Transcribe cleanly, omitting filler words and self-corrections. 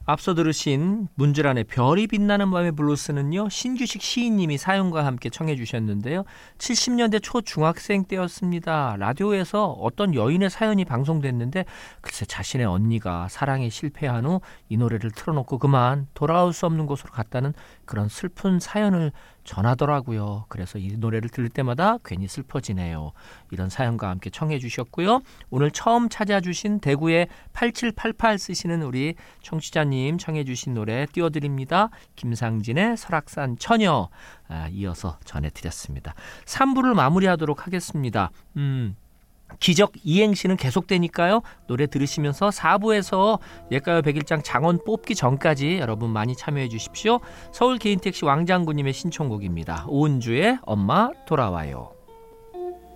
앞서 들으신 문주란의 별이 빛나는 밤의 블루스는요, 신규식 시인님이 사연과 함께 청해 주셨는데요. 70년대 초중학생 때였습니다. 라디오에서 어떤 여인의 사연이 방송됐는데 글쎄 자신의 언니가 사랑에 실패한 후 이 노래를 틀어놓고 그만 돌아올 수 없는 곳으로 갔다는 그런 슬픈 사연을 전하더라고요. 그래서 이 노래를 들을 때마다 괜히 슬퍼지네요. 이런 사연과 함께 청해 주셨고요. 오늘 처음 찾아주신 대구의 8788 쓰시는 우리 청취자님 청해 주신 노래 띄워드립니다. 김상진의 설악산 처녀 이어서 전해드렸습니다. 3부를 마무리하도록 하겠습니다. 기적 이행시는 계속되니까요. 노래 들으시면서 4부에서 옛가요 100일장 장원 뽑기 전까지 여러분 많이 참여해 주십시오. 서울 개인택시 왕장군님의 신청곡입니다. 오은주의 엄마 돌아와요.